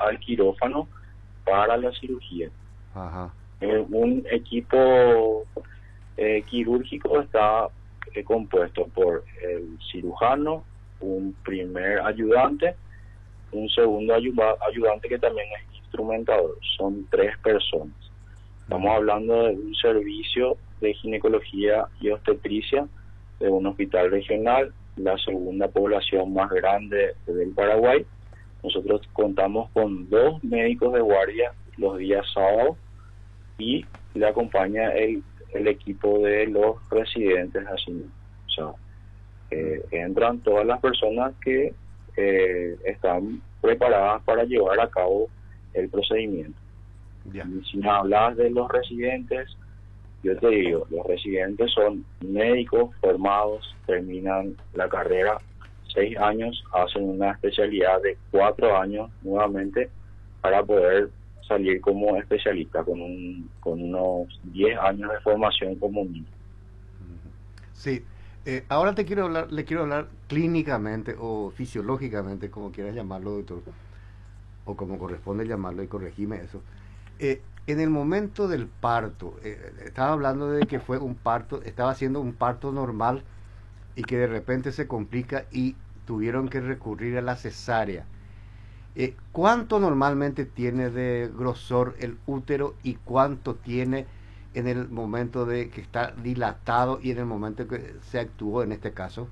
al quirófano para la cirugía. Ajá. Un equipo quirúrgico está compuesto por el cirujano, un primer ayudante, un segundo ayudante que también es instrumentador. Son 3 personas. Estamos hablando de un servicio de ginecología y obstetricia de un hospital regional, la segunda población más grande del Paraguay. Nosotros contamos con 2 médicos de guardia los días sábados y le acompaña el equipo de los residentes así. O sea, entran todas las personas que están preparadas para llevar a cabo el procedimiento. Ya. Y si me hablas de los residentes, yo te digo, los residentes son médicos formados, terminan la carrera 6 años, hacen una especialidad de 4 años nuevamente para poder salir como especialista con unos 10 años de formación como mínimo. Sí. Ahora le quiero hablar clínicamente o fisiológicamente, como quieras llamarlo, doctor, o como corresponde llamarlo, y corregime eso. En el momento del parto, estaba hablando de que fue un parto, estaba haciendo un parto normal y que de repente se complica y tuvieron que recurrir a la cesárea. ¿Cuánto normalmente tiene de grosor el útero y cuánto tiene en el momento de que está dilatado y en el momento que se actuó en este caso?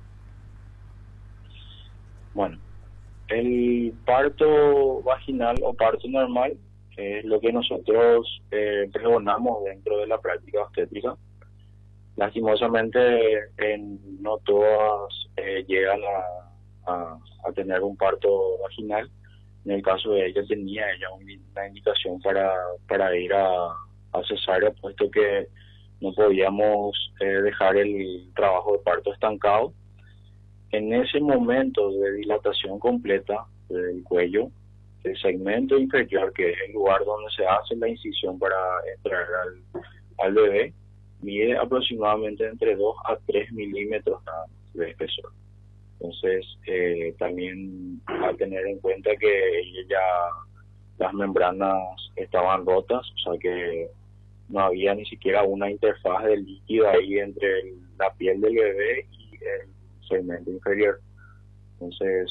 Bueno, el parto vaginal o parto normal es lo que nosotros pregonamos dentro de la práctica obstétrica. Lastimosamente, no todas llegan a tener un parto vaginal. En el caso de ella, tenía ella una indicación para ir a cesárea, puesto que no podíamos dejar el trabajo de parto estancado. En ese momento de dilatación completa del cuello, el segmento inferior, que es el lugar donde se hace la incisión para entrar al bebé, mide aproximadamente entre 2 a 3 milímetros de espesor. Entonces, también a tener en cuenta que ya las membranas estaban rotas, o sea que no había ni siquiera una interfaz de líquido ahí entre la piel del bebé y el segmento inferior. Entonces,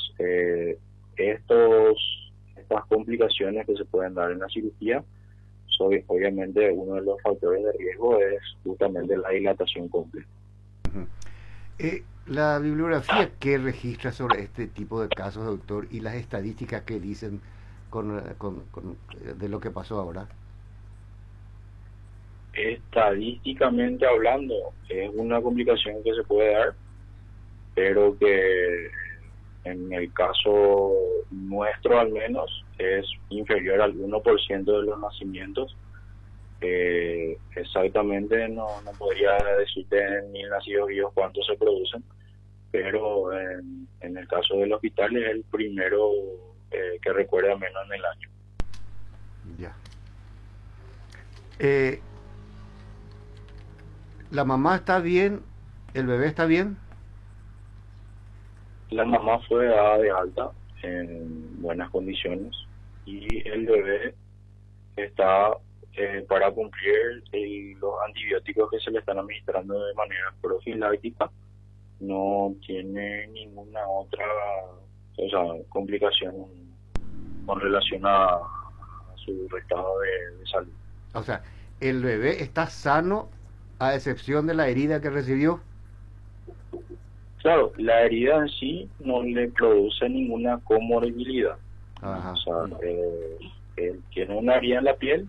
estas complicaciones que se pueden dar en la cirugía, obviamente uno de los factores de riesgo es justamente la dilatación completa. La bibliografía que registra sobre este tipo de casos, doctor, y las estadísticas que dicen de lo que pasó ahora. Estadísticamente hablando, es una complicación que se puede dar, pero que en el caso nuestro al menos es inferior al 1% de los nacimientos. Exactamente no podría decirte ni nacidos vivos cuántos se producen, pero en el caso del hospital es el primero que recuerda menos en el año. Ya. ¿La mamá está bien? ¿El bebé está bien? La mamá fue dada de alta en buenas condiciones y el bebé está para cumplir los antibióticos que se le están administrando de manera profiláctica. No tiene ninguna otra complicación con relación a su estado de salud. O sea, el bebé está sano a excepción de la herida que recibió. Claro, la herida en sí no le produce ninguna comorbilidad. Ajá. O sea, él tiene una herida en la piel,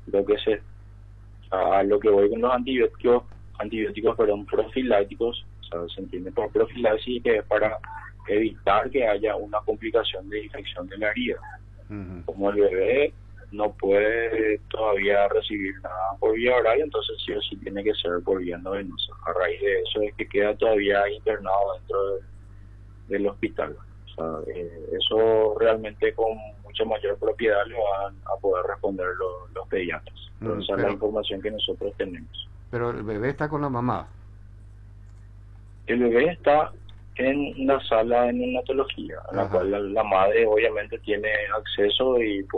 a lo que voy con los antibióticos fueron profilácticos, o sea, se entiende por profilaxis que es para evitar que haya una complicación de infección de la herida. Como el bebé no puede todavía recibir nada por vía oral, entonces sí o sí tiene que ser por vía no venosa. A raíz de eso es que queda todavía internado dentro del hospital. O sea, eso realmente con mucha mayor propiedad le van a poder responder los pediatras. Esa es la información que nosotros tenemos. Pero el bebé está con la mamá. El bebé está en la sala de neonatología, en la cual la madre obviamente tiene acceso y